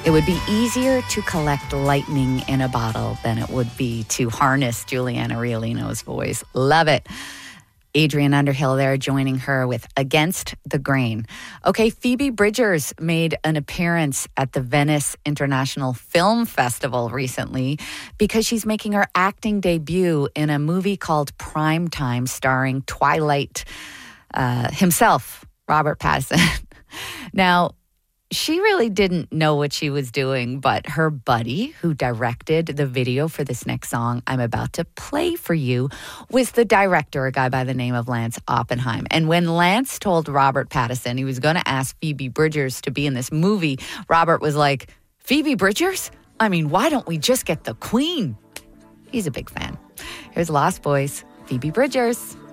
It would be easier to collect lightning in a bottle than it would be to harness Juliana Riolino's voice. Love it. Adrian Underhill there joining her with Against the Grain. Okay, Phoebe Bridgers made an appearance at the Venice International Film Festival recently because she's making her acting debut in a movie called Prime Time starring Twilight himself, Robert Pattinson. Now, she really didn't know what she was doing, but her buddy who directed the video for this next song I'm about to play for you was the director, a guy by the name of Lance Oppenheim. And when Lance told Robert Pattinson he was going to ask Phoebe Bridgers to be in this movie, Robert was like, Phoebe Bridgers? I mean, why don't we just get the Queen? He's a big fan. Here's Lost Boys, Phoebe Bridgers.